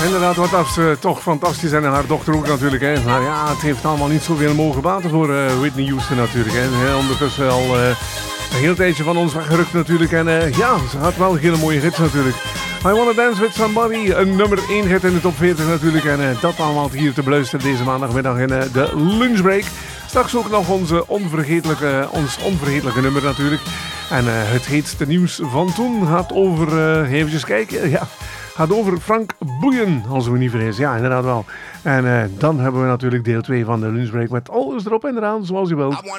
Inderdaad, wat dat toch fantastisch en haar dochter ook natuurlijk. Hè. Maar ja, het heeft allemaal niet zoveel mogen baten voor Whitney Houston natuurlijk. Hè. Ondertussen al een heel tijdje van ons weggerukt natuurlijk. En ja, ze had wel hele mooie hits natuurlijk. I Wanna Dance With Somebody, een nummer 1 hit in de top 40 natuurlijk. En dat allemaal hier te beluisteren deze maandagmiddag in de lunchbreak. Straks ook nog ons onvergetelijke nummer natuurlijk. En het heetste nieuws van toen gaat over, eventjes kijken, ja, gaat over Frank Boeien, als we niet vergis. Ja, inderdaad wel. En dan hebben we natuurlijk deel 2 van de lunchbreak met alles erop en eraan, zoals u wilt.